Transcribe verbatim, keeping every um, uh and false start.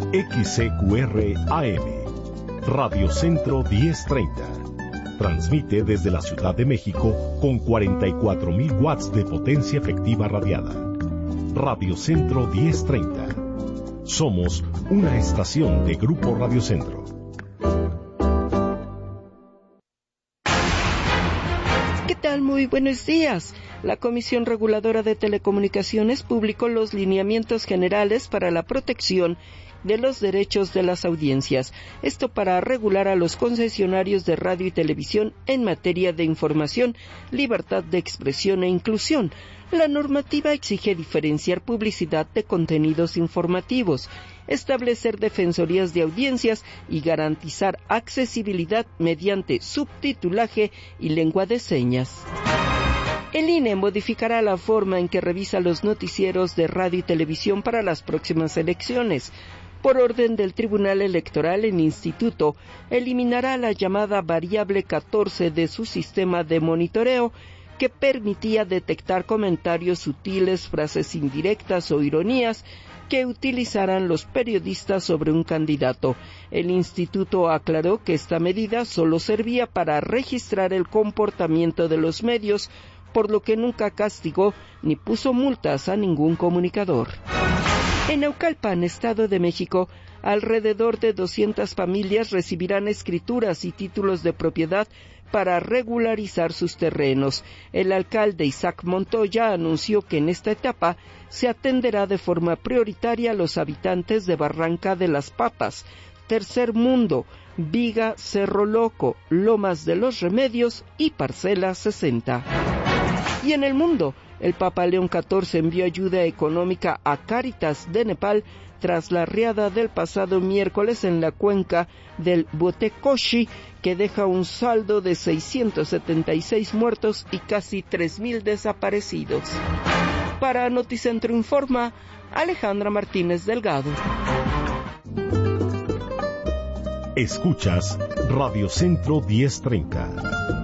X C Q R A M, Radio Centro diez treinta. Transmite desde la Ciudad de México con cuarenta y cuatro mil watts de potencia efectiva radiada. Radio Centro diez treinta. Somos una estación de Grupo Radio Centro. ¿Qué tal? Muy buenos días. La Comisión Reguladora de Telecomunicaciones publicó los lineamientos generales para la protección de los derechos de las audiencias. Esto para regular a los concesionarios de radio y televisión en materia de información, libertad de expresión e inclusión. La normativa exige diferenciar publicidad de contenidos informativos, establecer defensorías de audiencias y garantizar accesibilidad mediante subtitulaje y lengua de señas. El I N E modificará la forma en que revisa los noticieros de radio y televisión para las próximas elecciones. Por orden del Tribunal Electoral, el Instituto eliminará la llamada variable catorce de su sistema de monitoreo, que permitía detectar comentarios sutiles, frases indirectas o ironías que utilizaran los periodistas sobre un candidato. El instituto aclaró que esta medida solo servía para registrar el comportamiento de los medios, por lo que nunca castigó ni puso multas a ningún comunicador. En Naucalpan, Estado de México, alrededor de doscientas familias recibirán escrituras y títulos de propiedad para regularizar sus terrenos. El alcalde Isaac Montoya anunció que en esta etapa se atenderá de forma prioritaria a los habitantes de Barranca de las Papas, Tercer Mundo, Viga, Cerro Loco, Lomas de los Remedios y Parcela sesenta. Y en el mundo, el Papa León catorce envió ayuda económica a Cáritas de Nepal tras la riada del pasado miércoles en la cuenca del Botecoshi, que deja un saldo de seiscientos setenta y seis muertos y casi tres mil desaparecidos. Para Noticentro Informa, Alejandra Martínez Delgado. Escuchas Radio Centro diez treinta.